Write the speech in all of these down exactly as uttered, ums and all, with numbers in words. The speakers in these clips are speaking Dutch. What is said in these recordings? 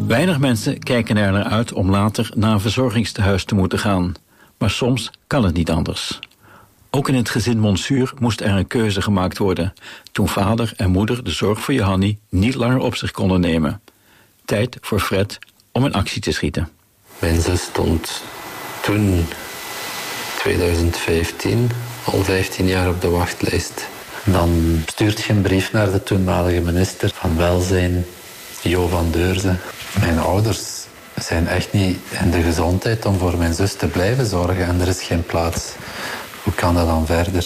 Weinig mensen kijken er naar uit om later naar een verzorgingstehuis te moeten gaan. Maar soms kan het niet anders. Ook in het gezin Monsuur moest er een keuze gemaakt worden, toen vader en moeder de zorg voor Johanni niet langer op zich konden nemen. Tijd voor Fred om in actie te schieten. Mijn zus stond toen, twintig vijftien, al vijftien jaar op de wachtlijst. Dan stuurt je een brief naar de toenmalige minister van Welzijn, Jo van Deurzen. Mijn ouders zijn echt niet in de gezondheid om voor mijn zus te blijven zorgen en er is geen plaats. Hoe kan dat dan verder?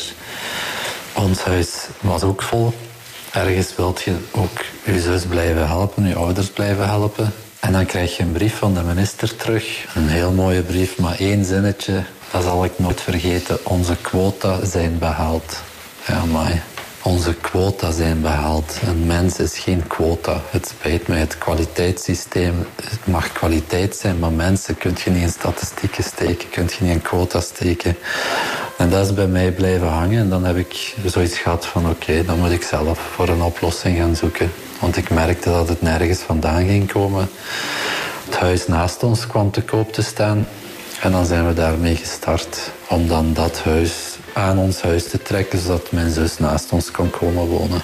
Ons huis was ook vol. Ergens wilt je ook je zus blijven helpen, je ouders blijven helpen. En dan krijg je een brief van de minister terug. Een heel mooie brief, maar één zinnetje, dat zal ik nooit vergeten. Onze quota zijn behaald. Ja, maar onze quota zijn behaald. Een mens is geen quota. Het spijt mij, het kwaliteitssysteem, het mag kwaliteit zijn, maar mensen kun je niet in statistieken steken, kun je niet in quota steken. En dat is bij mij blijven hangen. En dan heb ik zoiets gehad van oké, okay, dan moet ik zelf voor een oplossing gaan zoeken. Want ik merkte dat het nergens vandaan ging komen. Het huis naast ons kwam te koop te staan. En dan zijn we daarmee gestart. Om dan dat huis aan ons huis te trekken, zodat mijn zus naast ons kon komen wonen.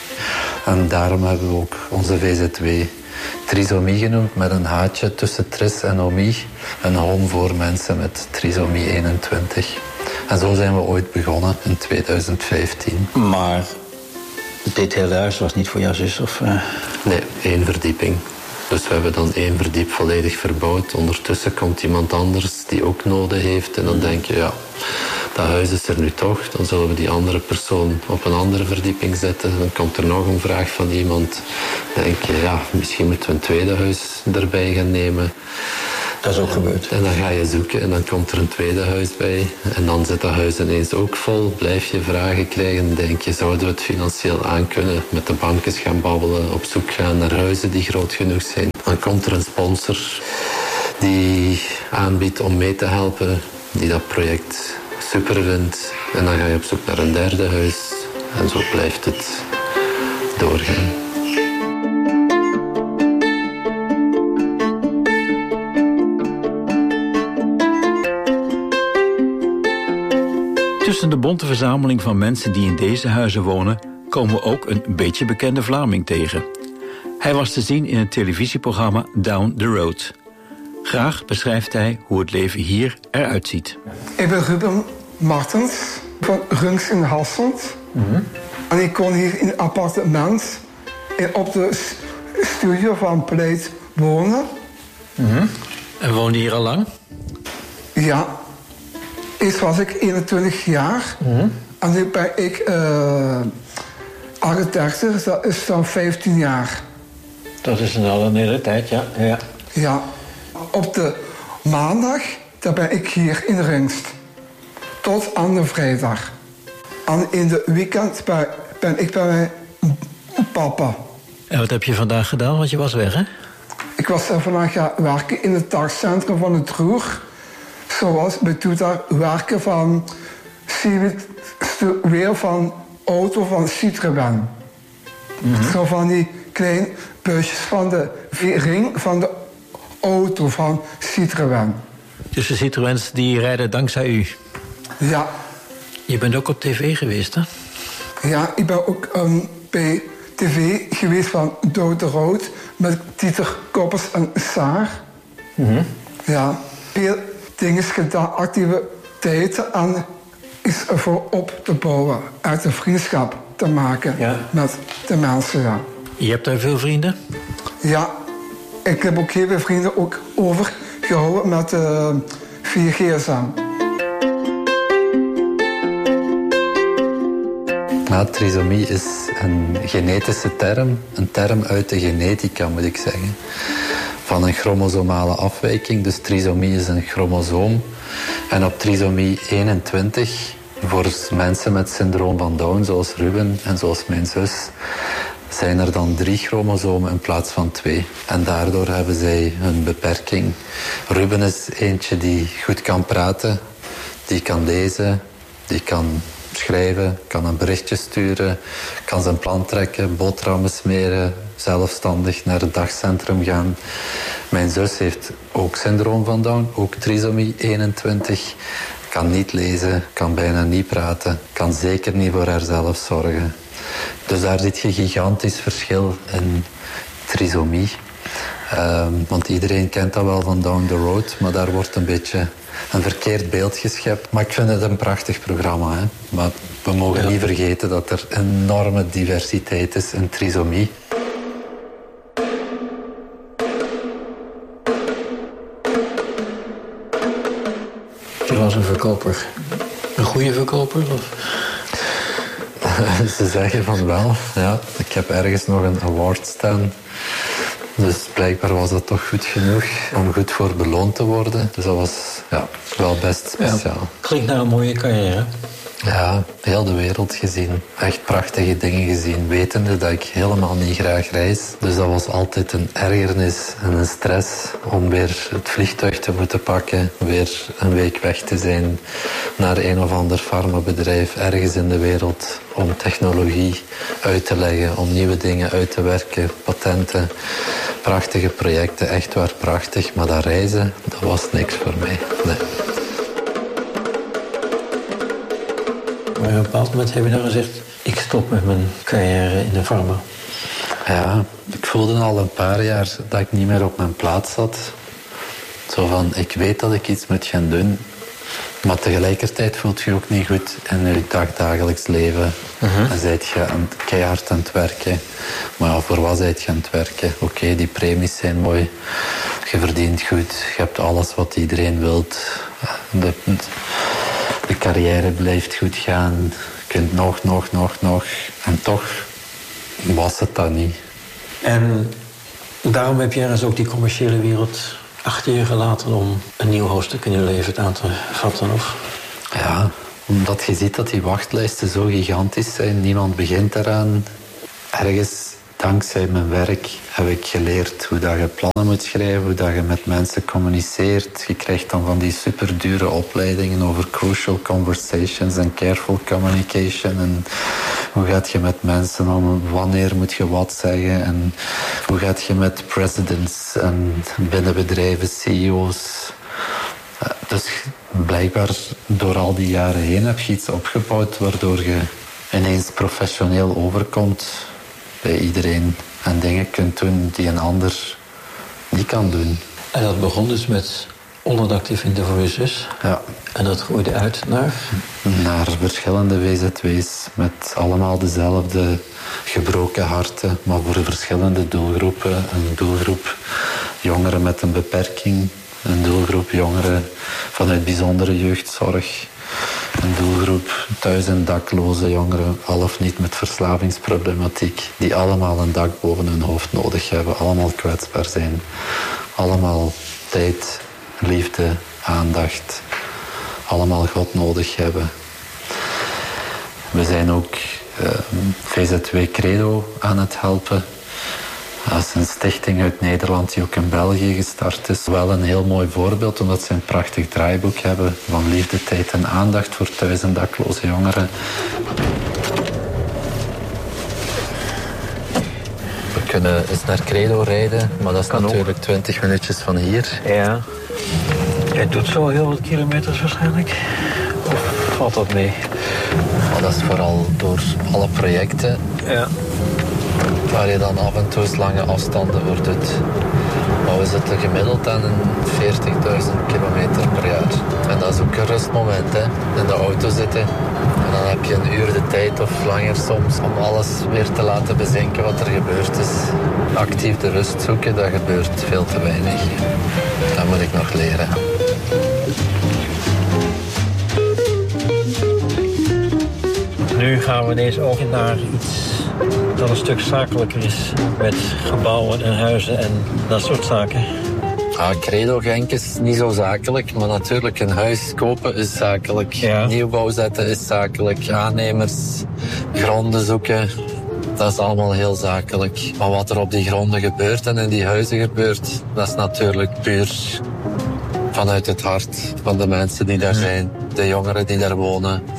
En daarom hebben we ook onze V Z W trisomie genoemd, met een haatje tussen tris en omie. Een home voor mensen met trisomie eenentwintig. En zo zijn we ooit begonnen in twintig vijftien. Maar dit hele huis was niet voor jouw zus? Of, uh... Nee, één verdieping. Dus we hebben dan één verdiep volledig verbouwd. Ondertussen komt iemand anders die ook noden heeft. En dan denk je, ja, dat huis is er nu toch. Dan zullen we die andere persoon op een andere verdieping zetten. Dan komt er nog een vraag van iemand. Dan denk je, ja, misschien moeten we een tweede huis erbij gaan nemen. Dat is ook gebeurd. En dan ga je zoeken en dan komt er een tweede huis bij. En dan zit dat huis ineens ook vol. Blijf je vragen krijgen en denk je, zouden we het financieel aankunnen? Met de banken gaan babbelen, op zoek gaan naar huizen die groot genoeg zijn. Dan komt er een sponsor die aanbiedt om mee te helpen, die dat project super vindt. En dan ga je op zoek naar een derde huis. En zo blijft het doorgaan. Tussen de bonte verzameling van mensen die in deze huizen wonen, komen we ook een beetje bekende Vlaming tegen. Hij was te zien in het televisieprogramma Down the Road. Graag beschrijft hij hoe het leven hier eruit ziet. Ik ben Ruben Martens van Runks in Hasselt. Mm-hmm. En ik kon hier in een appartement op de studio van Pleit wonen. Mm-hmm. En woonde je hier al lang? Ja. Eerst was ik eenentwintig jaar. Mm-hmm. En nu ben ik uh, achtendertig, dat is dan vijftien jaar. Dat is al een hele tijd, ja. Ja. Ja. Op de maandag, dan ben ik hier in Rungst. Tot aan de vrijdag. En in de weekend ben, ben ik bij mijn papa. En wat heb je vandaag gedaan? Want je was weg, hè? Ik was vandaag gaan werken in het taxcentrum van het Roer. Zoals bij toe daar werken van weer van auto van Citroën. Mm-hmm. Zo van die kleine puistjes van de ring van de auto van Citroën. Dus de Citroëns die rijden dankzij u? Ja. Je bent ook op tv geweest, hè? Ja, ik ben ook um, bij tv geweest van Dood de Rood met Dieter Koppers en Saar. Mm-hmm. Ja, veel dingen gedaan, activiteiten en is ervoor op te bouwen. Uit een vriendschap te maken ja. met de mensen. Ja. Je hebt daar veel vrienden? Ja, ik heb ook heel veel vrienden ook overgehouden met uh, vier G S M. Ja, trisomie is een genetische term, een term uit de genetica moet ik zeggen. Van een chromosomale afwijking, dus trisomie is een chromosoom. En op trisomie eenentwintig, voor mensen met syndroom van Down, zoals Ruben en zoals mijn zus, zijn er dan drie chromosomen in plaats van twee. En daardoor hebben zij een beperking. Ruben is eentje die goed kan praten, die kan lezen, die kan schrijven, kan een berichtje sturen, kan zijn plan trekken, boterhammen smeren, zelfstandig naar het dagcentrum gaan. Mijn zus heeft ook syndroom van Down, ook trisomie eenentwintig. Kan niet lezen, kan bijna niet praten, kan zeker niet voor haarzelf zorgen. Dus daar zit je gigantisch verschil in trisomie. Um, want iedereen kent dat wel van Down the Road, maar daar wordt een beetje een verkeerd beeld geschept. Maar ik vind het een prachtig programma. Hè? Maar we mogen ja. niet vergeten dat er enorme diversiteit is in trisomie. Je was een verkoper. Een goede verkoper? Of? Ze zeggen van wel, ja. Ik heb ergens nog een award staan. Dus blijkbaar was dat toch goed genoeg om goed voor beloond te worden. Dus dat was ja, wel best speciaal. Ja, klinkt naar een mooie carrière. Ja, heel de wereld gezien. Echt prachtige dingen gezien. Wetende dat ik helemaal niet graag reis. Dus dat was altijd een ergernis en een stress om weer het vliegtuig te moeten pakken. Weer een week weg te zijn naar een of ander farmabedrijf ergens in de wereld. Om technologie uit te leggen, om nieuwe dingen uit te werken. Patenten, prachtige projecten, echt waar prachtig. Maar dat reizen, dat was niks voor mij. Nee. Maar op een bepaald moment heb je dan gezegd, ik stop met mijn carrière in de farma. Ja, ik voelde al een paar jaar dat ik niet meer op mijn plaats zat. Zo van, ik weet dat ik iets moet gaan doen. Maar tegelijkertijd voelt je ook niet goed in je dagdagelijks leven. Uh-huh. Dan zijt je aan, keihard aan het werken. Maar ja, voor wat zijt je aan het werken? Oké, okay, die premies zijn mooi. Je verdient goed. Je hebt alles wat iedereen wilt. De, de carrière blijft goed gaan. Je kunt nog, nog, nog, nog. En toch was het dat niet. En daarom heb je ergens ook die commerciële wereld achter je gelaten om een nieuw hoofdstuk in je leven aan te vatten, of? Ja, omdat je ziet dat die wachtlijsten zo gigantisch zijn. Niemand begint eraan. Ergens, dankzij mijn werk, heb ik geleerd hoe dat je plannen moet schrijven, hoe dat je met mensen communiceert. Je krijgt dan van die superdure opleidingen over crucial conversations en careful communication. En hoe gaat je met mensen om? Wanneer moet je wat zeggen? En hoe gaat je met presidents en binnenbedrijven, C E O's? Dus blijkbaar door al die jaren heen heb je iets opgebouwd waardoor je ineens professioneel overkomt bij iedereen en dingen kunt doen die een ander niet kan doen. En dat begon dus met onderdak te vinden voor je zus. Ja. En dat groeide uit naar? Naar verschillende W Z W's met allemaal dezelfde gebroken harten, maar voor verschillende doelgroepen. Een doelgroep jongeren met een beperking, een doelgroep jongeren vanuit bijzondere jeugdzorg, een doelgroep thuis- en dakloze jongeren, al of niet met verslavingsproblematiek, die allemaal een dak boven hun hoofd nodig hebben, allemaal kwetsbaar zijn, allemaal tijd, liefde, aandacht, allemaal God nodig hebben. We zijn ook uh, V Z W Credo aan het helpen. Dat is een stichting uit Nederland die ook in België gestart is. Wel een heel mooi voorbeeld, omdat ze een prachtig draaiboek hebben van liefde, tijd en aandacht voor thuis- en dakloze jongeren. We kunnen eens naar Credo rijden, maar dat is kan natuurlijk twintig minuutjes van hier. Ja. Jij doet zo heel wat kilometers waarschijnlijk? Of valt dat mee? Maar dat is vooral door alle projecten. Ja. Waar je dan af en toe lange afstanden voor doet. Maar we zitten gemiddeld aan een veertigduizend kilometer per jaar. En dat is ook een rustmoment, hè. In de auto zitten. En dan heb je een uur de tijd of langer soms om alles weer te laten bezinken wat er gebeurd is. Actief de rust zoeken, dat gebeurt veel te weinig. Dat moet ik nog leren. Nu gaan we ineens ook naar iets dat een stuk zakelijker is. Met gebouwen en huizen en dat soort zaken. Ah, Credo Genk is niet zo zakelijk, maar natuurlijk een huis kopen is zakelijk. Ja. Nieuwbouw zetten is zakelijk. Aannemers, gronden zoeken, dat is allemaal heel zakelijk. Maar wat er op die gronden gebeurt en in die huizen gebeurt, dat is natuurlijk puur vanuit het hart van de mensen die daar zijn. De jongeren die daar wonen.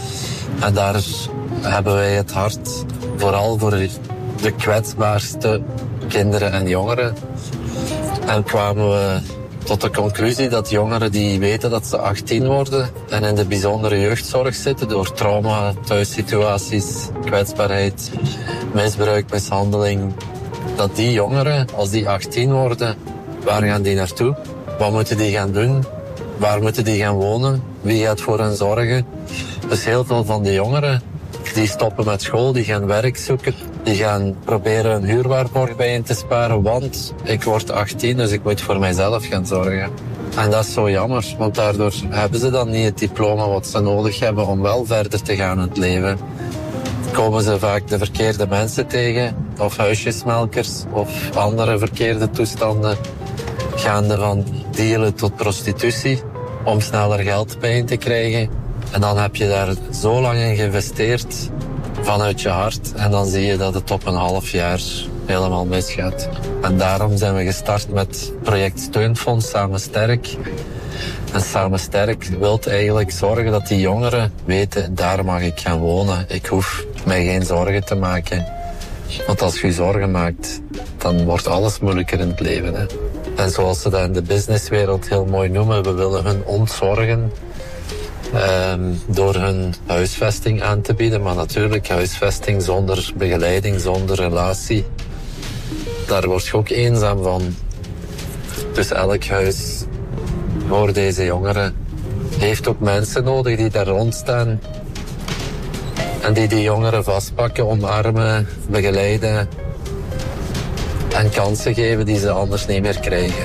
En daar hebben wij het hart vooral voor de kwetsbaarste kinderen en jongeren. En kwamen we tot de conclusie dat jongeren die weten dat ze achttien worden en in de bijzondere jeugdzorg zitten door trauma, thuissituaties, kwetsbaarheid, misbruik, mishandeling, dat die jongeren, als die achttien worden, waar gaan die naartoe? Wat moeten die gaan doen? Waar moeten die gaan wonen? Wie gaat voor hen zorgen? Dus heel veel van die jongeren die stoppen met school, die gaan werk zoeken. Die gaan proberen een huurwaarborg bijeen te sparen, want ik word achttien, dus ik moet voor mijzelf gaan zorgen. En dat is zo jammer, want daardoor hebben ze dan niet het diploma wat ze nodig hebben om wel verder te gaan in het leven. Komen ze vaak de verkeerde mensen tegen, of huisjesmelkers, of andere verkeerde toestanden, gaande van dealen tot prostitutie, om sneller geld bijeen te krijgen. En dan heb je daar zo lang in geïnvesteerd, vanuit je hart, en dan zie je dat het op een half jaar helemaal misgaat. En daarom zijn we gestart met project Steunfonds Samen Sterk. En Samen Sterk wil eigenlijk zorgen dat die jongeren weten, daar mag ik gaan wonen. Ik hoef mij geen zorgen te maken. Want als je je zorgen maakt, dan wordt alles moeilijker in het leven. Hè. En zoals ze dat in de businesswereld heel mooi noemen, we willen hun ontzorgen. Um, door hun huisvesting aan te bieden. Maar natuurlijk, huisvesting zonder begeleiding, zonder relatie, daar word je ook eenzaam van. Dus elk huis voor deze jongeren heeft ook mensen nodig die daar rondstaan en die die jongeren vastpakken, omarmen, begeleiden en kansen geven die ze anders niet meer krijgen.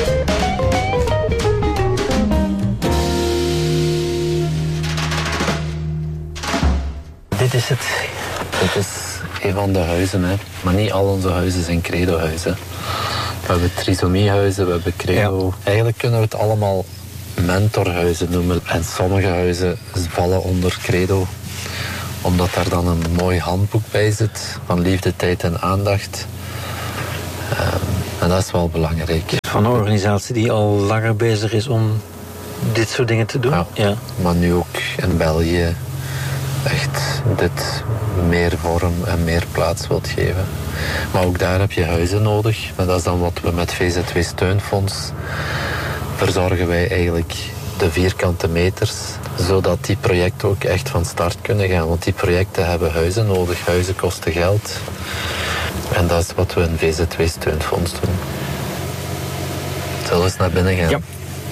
Dit is het. Dit is een van de huizen, hè. Maar niet al onze huizen zijn credohuizen. We hebben trisomiehuizen, we hebben credo. Ja. Eigenlijk kunnen we het allemaal mentorhuizen noemen. En sommige huizen vallen onder credo, omdat daar dan een mooi handboek bij zit van liefde, tijd en aandacht. Um, en dat is wel belangrijk. Van een organisatie die al langer bezig is om dit soort dingen te doen. Ja, ja. Maar nu ook in België echt dit meer vorm en meer plaats wilt geven. Maar ook daar heb je huizen nodig. En dat is dan wat we met V Z W Steunfonds verzorgen wij eigenlijk de vierkante meters, zodat die projecten ook echt van start kunnen gaan. Want die projecten hebben huizen nodig. Huizen kosten geld. En dat is wat we in V Z W Steunfonds doen. Zullen we eens naar binnen gaan? Ja.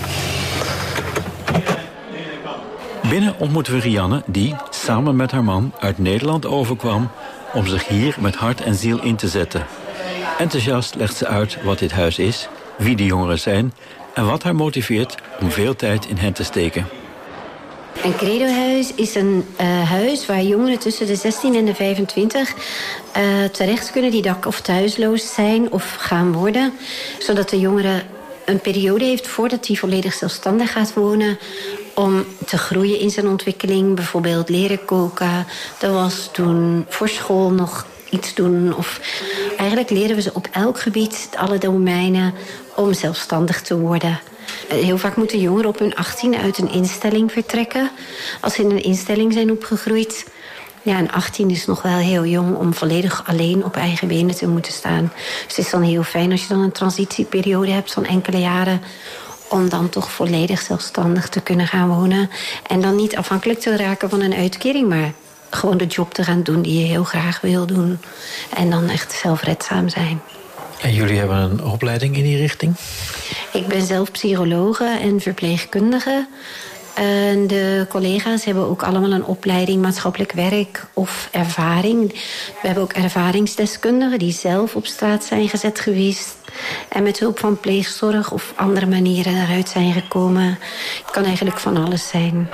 Binnen ontmoeten we Rianne, die, samen met haar man, uit Nederland overkwam om zich hier met hart en ziel in te zetten. Enthousiast legt ze uit wat dit huis is, wie de jongeren zijn en wat haar motiveert om veel tijd in hen te steken. Een credohuis is een uh, huis waar jongeren tussen de zestien en de vijfentwintig uh, terecht kunnen die dak- of thuisloos zijn of gaan worden, zodat de jongere een periode heeft voordat hij volledig zelfstandig gaat wonen, om te groeien in zijn ontwikkeling. Bijvoorbeeld leren koken, de was doen, voor school nog iets doen. Of eigenlijk leren we ze op elk gebied, alle domeinen, om zelfstandig te worden. Heel vaak moeten jongeren op hun achttien uit een instelling vertrekken, als ze in een instelling zijn opgegroeid. Ja, en achttien is nog wel heel jong om volledig alleen op eigen benen te moeten staan. Dus het is dan heel fijn als je dan een transitieperiode hebt van enkele jaren, om dan toch volledig zelfstandig te kunnen gaan wonen. En dan niet afhankelijk te raken van een uitkering, maar gewoon de job te gaan doen die je heel graag wil doen. En dan echt zelfredzaam zijn. En jullie hebben een opleiding in die richting? Ik ben zelf psychologe en verpleegkundige. En de collega's hebben ook allemaal een opleiding maatschappelijk werk of ervaring. We hebben ook ervaringsdeskundigen die zelf op straat zijn gezet geweest en met hulp van pleegzorg of andere manieren eruit zijn gekomen. Het kan eigenlijk van alles zijn.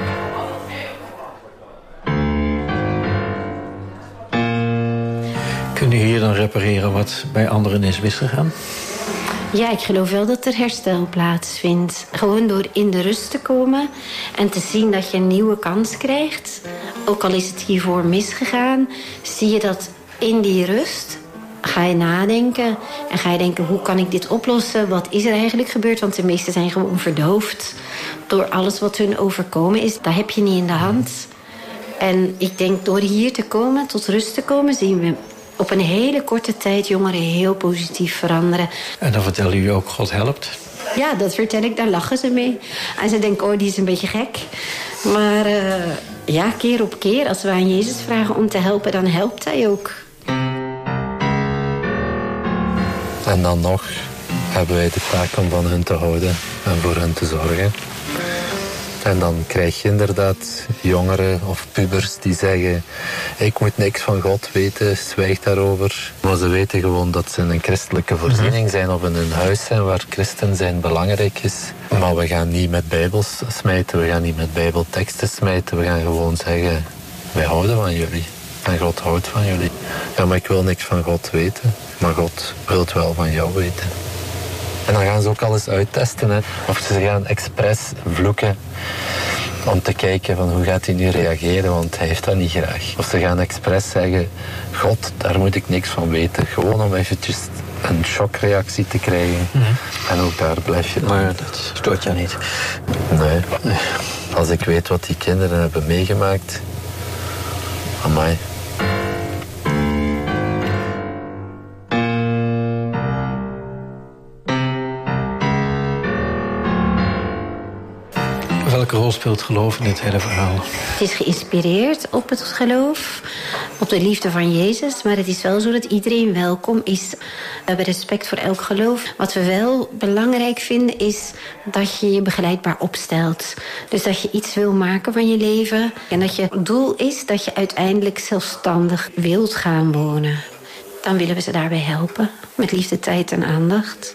Kun je hier dan repareren wat bij anderen is misgegaan? Ja, ik geloof wel dat er herstel plaatsvindt. Gewoon door in de rust te komen en te zien dat je een nieuwe kans krijgt. Ook al is het hiervoor misgegaan, zie je dat in die rust ga je nadenken. En ga je denken, hoe kan ik dit oplossen? Wat is er eigenlijk gebeurd? Want de meesten zijn gewoon verdoofd door alles wat hun overkomen is. Dat heb je niet in de hand. En ik denk door hier te komen, tot rust te komen, zien we op een hele korte tijd jongeren heel positief veranderen. En dan vertellen jullie ook, God helpt? Ja, dat vertel ik, daar lachen ze mee. En ze denken, oh, die is een beetje gek. Maar uh, ja, keer op keer, als we aan Jezus vragen om te helpen, dan helpt hij ook. En dan nog hebben wij de taak om van hen te houden en voor hen te zorgen. En dan krijg je inderdaad jongeren of pubers die zeggen, ik moet niks van God weten, zwijg daarover. Maar ze weten gewoon dat ze in een christelijke voorziening zijn of in een huis zijn waar christen zijn belangrijk is. Maar we gaan niet met bijbels smijten, we gaan niet met bijbelteksten smijten. We gaan gewoon zeggen, wij houden van jullie. En God houdt van jullie. Ja, maar ik wil niks van God weten. Maar God wil het wel van jou weten. En dan gaan ze ook alles uittesten. Hè. Of ze gaan expres vloeken om te kijken van hoe gaat hij nu reageren, want hij heeft dat niet graag. Of ze gaan expres zeggen, God, daar moet ik niks van weten. Gewoon om eventjes een shockreactie te krijgen. Mm-hmm. En ook daar blijf je dan. Maar dat stoort jou niet? Nee. nee. Als ik weet wat die kinderen hebben meegemaakt, amai. Welke rol speelt geloof in dit hele verhaal? Het is geïnspireerd op het geloof, op de liefde van Jezus. Maar het is wel zo dat iedereen welkom is. We hebben respect voor elk geloof. Wat we wel belangrijk vinden is dat je je begeleidbaar opstelt. Dus dat je iets wil maken van je leven. En dat je doel is dat je uiteindelijk zelfstandig wilt gaan wonen. Dan willen we ze daarbij helpen. Met liefde, tijd en aandacht.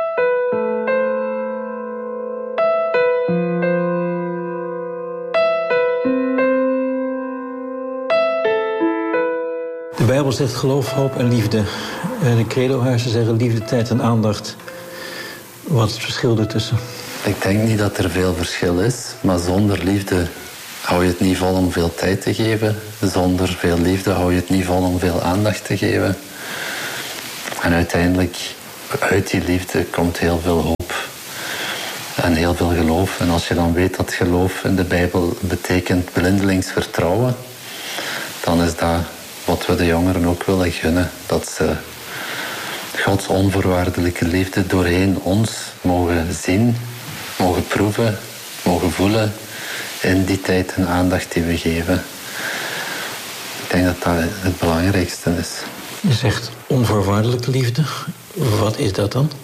De Bijbel zegt geloof, hoop en liefde. En de credohuizen zeggen liefde, tijd en aandacht. Wat is het verschil ertussen? Ik denk niet dat er veel verschil is. Maar zonder liefde hou je het niet vol om veel tijd te geven. Zonder veel liefde hou je het niet vol om veel aandacht te geven. En uiteindelijk, uit die liefde komt heel veel hoop. En heel veel geloof. En als je dan weet dat geloof in de Bijbel betekent blindelings vertrouwen, dan is dat wat we de jongeren ook willen gunnen. Dat ze Gods onvoorwaardelijke liefde doorheen ons mogen zien, mogen proeven, mogen voelen in die tijd en aandacht die we geven. Ik denk dat dat het belangrijkste is. Je zegt onvoorwaardelijke liefde. Wat is dat dan?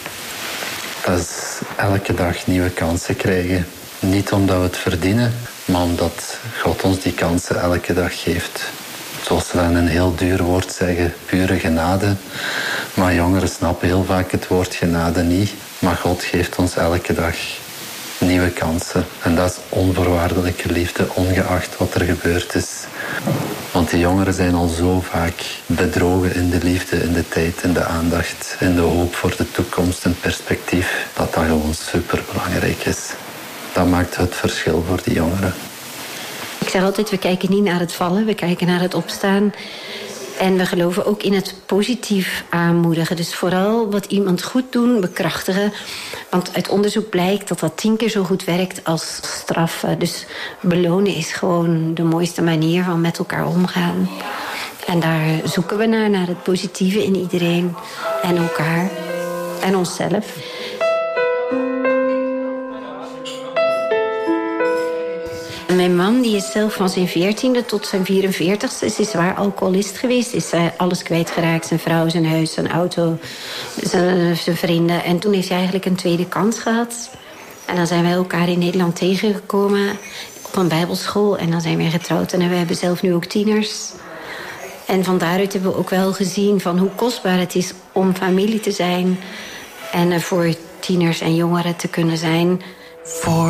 Dat is elke dag nieuwe kansen krijgen. Niet omdat we het verdienen, maar omdat God ons die kansen elke dag geeft. Zoals we dan een heel duur woord zeggen, pure genade. Maar jongeren snappen heel vaak het woord genade niet. Maar God geeft ons elke dag nieuwe kansen. En dat is onvoorwaardelijke liefde, ongeacht wat er gebeurd is. Want die jongeren zijn al zo vaak bedrogen in de liefde, in de tijd, in de aandacht, in de hoop voor de toekomst en perspectief. Dat dat gewoon superbelangrijk is. Dat maakt het verschil voor die jongeren. Ik zeg altijd, we kijken niet naar het vallen, we kijken naar het opstaan. En we geloven ook in het positief aanmoedigen. Dus vooral wat iemand goed doen, bekrachtigen. Want uit onderzoek blijkt dat dat tien keer zo goed werkt als straffen. Dus belonen is gewoon de mooiste manier van met elkaar omgaan. En daar zoeken we naar, naar het positieve in iedereen. En elkaar. En onszelf. Mijn man die is zelf van zijn veertiende tot zijn vierenveertigste is hij zwaar alcoholist geweest. Is hij alles kwijtgeraakt, zijn vrouw, zijn huis, zijn auto, zijn, zijn vrienden. En toen heeft hij eigenlijk een tweede kans gehad. En dan zijn wij elkaar in Nederland tegengekomen op een bijbelschool. En dan zijn wij getrouwd en we hebben zelf nu ook tieners. En van daaruit hebben we ook wel gezien van hoe kostbaar het is om familie te zijn. En voor tieners en jongeren te kunnen zijn. For